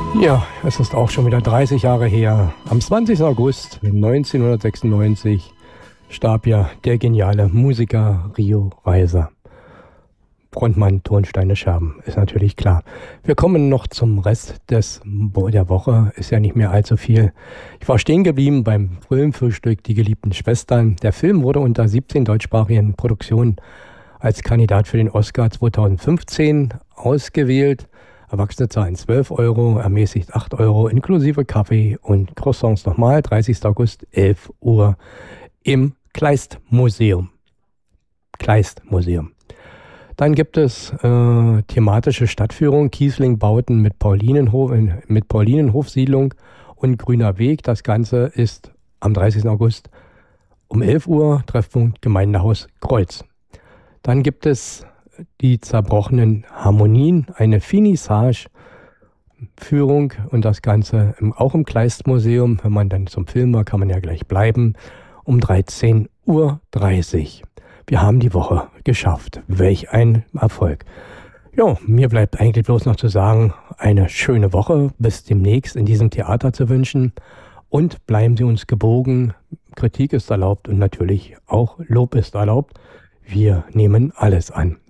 Ja, es ist auch schon wieder 30 Jahre her. Am 20. August 1996 starb ja der geniale Musiker Rio Reiser. Frontmann Tonsteine Scherben, ist natürlich klar. Wir kommen noch zum Rest der Woche, ist ja nicht mehr allzu viel. Ich war stehen geblieben beim Filmfrühstück Die geliebten Schwestern. Der Film wurde unter 17 deutschsprachigen Produktionen als Kandidat für den Oscar 2015 ausgewählt. Erwachsene zahlen 12 Euro, ermäßigt 8 Euro, inklusive Kaffee und Croissants nochmal. 30. August, 11 Uhr im Kleist-Museum. Kleist-Museum. Dann gibt es thematische Stadtführung, Kiesling-Bauten mit Paulinenhofsiedlung und Grüner Weg. Das Ganze ist am 30. August um 11 Uhr, Treffpunkt Gemeindehaus Kreuz. Dann gibt es die zerbrochenen Harmonien, eine Finissage-Führung und das Ganze auch im Kleist-Museum. Wenn man dann zum Film war, kann man ja gleich bleiben, um 13:30 Uhr. Wir haben die Woche geschafft. Welch ein Erfolg. Ja, mir bleibt eigentlich bloß noch zu sagen, eine schöne Woche, bis demnächst in diesem Theater zu wünschen und bleiben Sie uns gewogen. Kritik ist erlaubt und natürlich auch Lob ist erlaubt. Wir nehmen alles an.